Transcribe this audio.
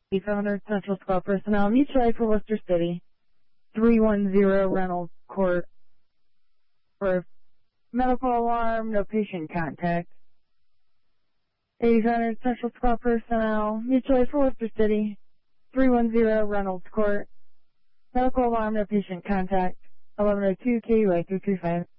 800 Central Squad personnel, mutual aid for Worcester City. 310 Reynolds Court. For medical alarm, no patient contact. 800 Central Squad personnel, mutual aid for Worcester City. 310 Reynolds Court. Medical alarm, no patient contact. 1102 KUA 335.